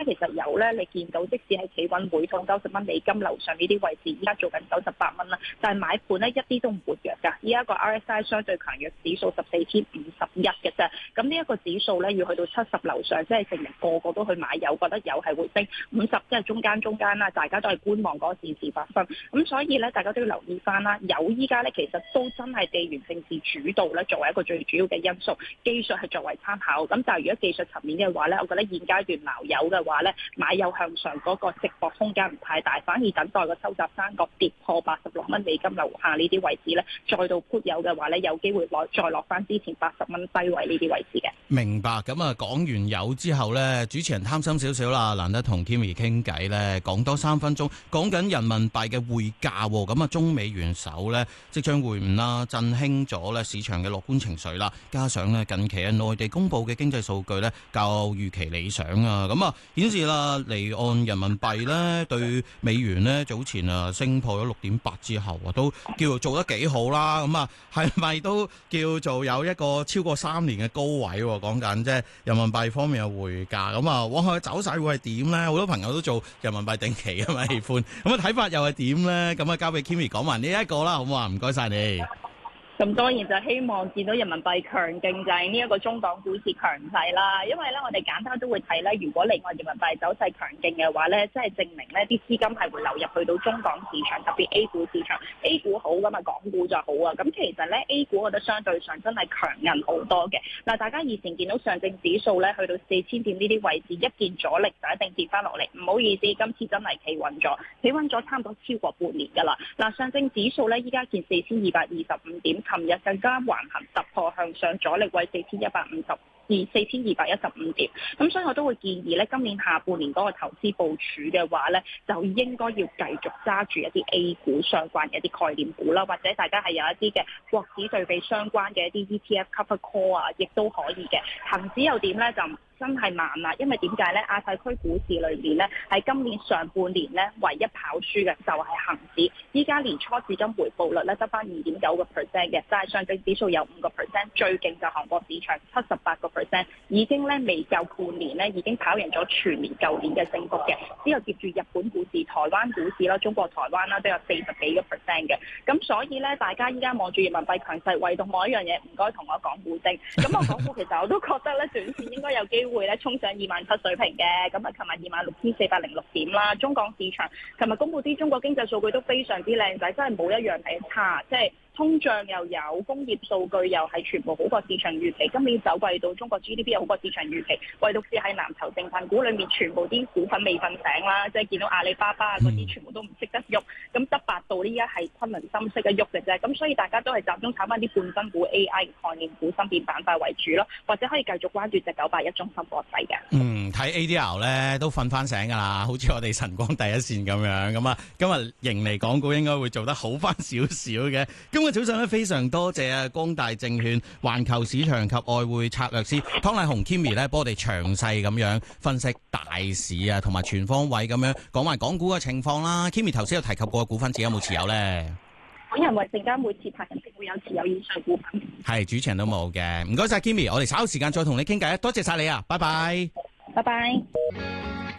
其實有咧，你見到即使係企穩每桶$90樓上呢啲位置，依家做緊98蚊啦，但係買盤咧一啲都唔活躍㗎。依家個 RSI 相對強弱指數14,051嘅啫。咁呢一個指數咧要去到70樓上，即係證明個個都去買有，覺得有係會升50，即係中間啦，大家都係觀望嗰個事發生。咁所以咧，大家都要留意翻啦。有依家咧其實都真係地緣政治主導咧，作為一個最主要嘅因素，技術係作為參考。咁但係如果技術層面嘅話咧，我覺得現階段撈油嘅話咧，買有向上嗰個值博空間唔太大，反而等待個收窄三角跌破$86樓下呢啲位置咧，再到 put 有嘅話咧，有機會再落翻之前80蚊低位呢啲位置嘅。 明白。咁啊，講完油之後咧，主持人貪心少少啦，難得同 Kimi 傾偈咧，講多3分鐘，講緊人民幣嘅匯價。咁啊，中美元首咧即將會晤啦，振興咗咧市場嘅樂觀情緒啦。加上咧近期內地公布嘅經濟數據咧較預期理想啊，咁啊顯示啦離岸人民幣咧對美元咧早前啊升破咗6.8之後啊，都叫做做得幾好啦。咁啊係咪都叫做有一個超過3年嘅高位？講緊即係人民幣方面嘅匯價。咁啊往後嘅走勢會係點咧？好多朋友都做人民幣定期啊嘛，喜歡。咁啊睇法又係點咧？咁啊交俾 Kimi 講埋呢一個啦，好唔好啊？唔該晒你。 咁當然就希望見到人民幣強勁就係呢一個中港股市強勢啦，因為咧我哋簡單都會睇咧，如果離岸人民幣走勢強勁嘅話咧，即係證明咧啲資金係會流入去到中港市場，特別 A 股市場 ，A 股好咁啊，港股就好啊。咁其實咧 A 股我覺得相對上真係強韌好多嘅。嗱，大家以前見到上證指數咧去到4000點呢啲位置，一見阻力就一定跌翻落嚟。唔好意思，今次真係企穩咗差唔多超過半年㗎啦。嗱，上證指數咧依家見4225點。琴日更加橫行突破向上阻力位4215點，咁所以我都會建議咧，今年下半年嗰個投資部署嘅話咧，就應該要繼續揸住一啲 A 股相關嘅一啲概念股啦，或者大家係有一啲嘅國指對比相關嘅一啲 ETF cover call 啊，亦都可以嘅。恒指又點咧？就真係慢啦，因為點解咧？亞太區股市裏面咧，喺今年上半年咧，唯一跑輸嘅就係恒指。依家年初至今回報率咧得翻2.9%嘅，但係上證指數有5%，最勁就韓國市場78%，已經咧未夠半年咧，已經跑贏咗全年舊年嘅升幅嘅。之後接住日本股市、台灣股市啦、中國台灣啦，都有40幾個%嘅。咁所以咧，大家依家望住人民幣強勢，唯獨我一樣嘢唔該同我講股升。咁我講股其實我都覺得咧，短線應該有機會咧衝上27,000水平嘅。咁啊，琴日26,406點啦。中港市場琴日公布啲中國經濟數據都非常之靚仔，真係冇一樣係差，即係。通脹又有，工業數據又係全部好過市場預期。今年首季度中國 GDP 又好過市場預期，唯獨是喺藍籌成分股裏面，全部啲股份未瞓醒啦，即係見到阿里巴巴嗰啲全部都唔識得喐，咁得百度呢家係昆侖心識嘅喐嘅啫。咁所以大家都係集中炒翻啲半新股 AI 概念股、芯片板塊為主咯，或者可以繼續關注隻981中芯國際嘅。 睇 ADR 咧都瞓翻醒㗎啦，好似我哋晨光第一線咁樣。咁啊，今日盈利港股應該會做得好翻少少嘅。今日早上咧非常多謝啊光大證券環球市場及外匯策略師湯禮雄 Kimi 咧，幫我哋詳細咁樣分析大市啊，同埋全方位咁樣講埋港股嘅情況啦。Kimi 頭先有提及過嘅股份，自己有冇持有呢？ 本人為證監會持牌人會有持有以上股份。 係主持人都冇嘅，唔該晒 Kimi，我哋稍後時間再同你傾偈，多謝晒你啊，拜拜。 拜拜。